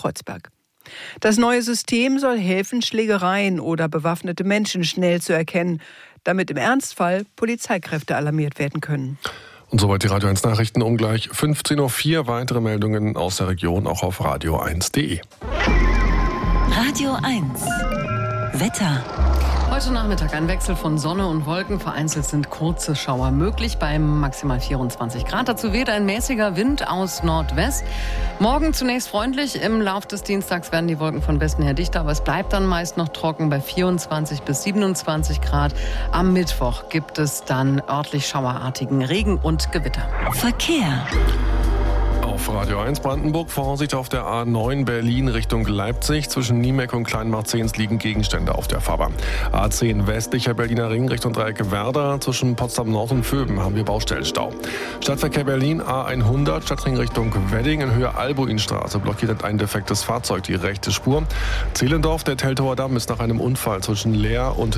Kreuzberg. Das neue System soll helfen, Schlägereien oder bewaffnete Menschen schnell zu erkennen, damit im Ernstfall Polizeikräfte alarmiert werden können. Und soweit die Radio 1 Nachrichten um gleich 15.04 Uhr. Weitere Meldungen aus der Region auch auf radio1.de. Radio 1 Wetter. Heute Nachmittag ein Wechsel von Sonne und Wolken. Vereinzelt sind kurze Schauer möglich bei maximal 24 Grad. Dazu weht ein mäßiger Wind aus Nordwest. Morgen zunächst freundlich. Im Lauf des Dienstags werden die Wolken von Westen her dichter, aber es bleibt dann meist noch trocken bei 24 bis 27 Grad. Am Mittwoch gibt es dann örtlich schauerartigen Regen und Gewitter. Verkehr. Auf Radio 1 Brandenburg, Vorsicht auf der A9 Berlin Richtung Leipzig. Zwischen Niemeck und Kleinmachzehns liegen Gegenstände auf der Fahrbahn. A10 westlicher Berliner Ring Richtung Dreieck Werder. Zwischen Potsdam Nord und Vöben haben wir Baustellenstau. Stadtverkehr Berlin A100 Stadtring Richtung Wedding in Höhe Albuinstraße blockiert ein defektes Fahrzeug die rechte Spur. Zehlendorf, der Teltower Damm ist nach einem Unfall zwischen Leerstraße und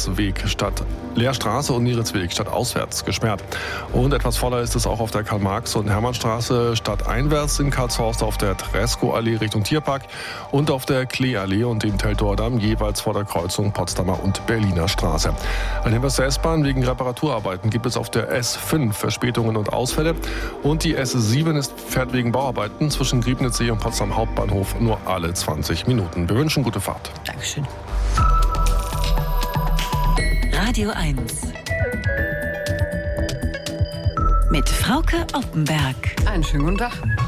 Nieritzweg stadtauswärts gesperrt. Und etwas voller ist es auch auf der Karl-Marx- und Hermannstraße stadteinwärts in Karlshorst auf der Tresco-Allee Richtung Tierpark und auf der Klee-Allee und dem Teltower Damm jeweils vor der Kreuzung Potsdamer und Berliner Straße. Ein Hinweis der S-Bahn: wegen Reparaturarbeiten gibt es auf der S5 Verspätungen und Ausfälle und die S7 fährt wegen Bauarbeiten zwischen Griebnitzsee und Potsdam Hauptbahnhof nur alle 20 Minuten. Wir wünschen gute Fahrt. Dankeschön. Radio 1 mit Frauke Oppenberg. Einen schönen guten Tag.